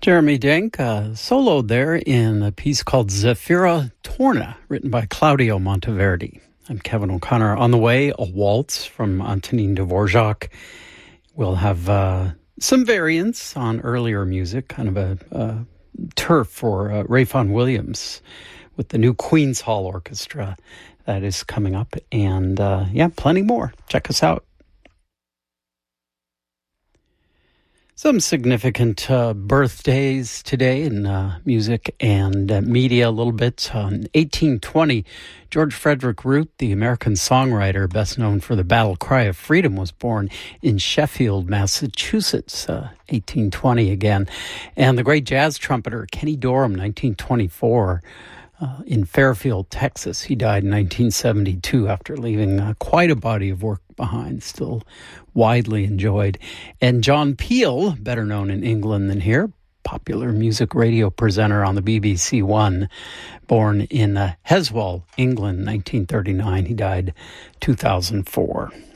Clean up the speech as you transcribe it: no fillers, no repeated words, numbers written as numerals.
Jeremy Denk soloed there in a piece called Zafira Torna, written by Claudio Monteverdi. I'm Kevin O'Connor. On the way, a waltz from Antonin Dvorak. We'll have some variants on earlier music, kind of a turf for Ray Vaughan Williams with the new Queen's Hall Orchestra that is coming up. And plenty more. Check us out. Some significant birthdays today in music and media a little bit. In 1820, George Frederick Root, the American songwriter best known for the Battle Cry of Freedom, was born in Sheffield, Massachusetts, 1820 again. And the great jazz trumpeter Kenny Dorham, 1924, in Fairfield, Texas. He died in 1972 after leaving quite a body of work behind, still widely enjoyed. And John Peel, better known in England than here, popular music radio presenter on the BBC One, born in Heswall, England, 1939. He died 2004.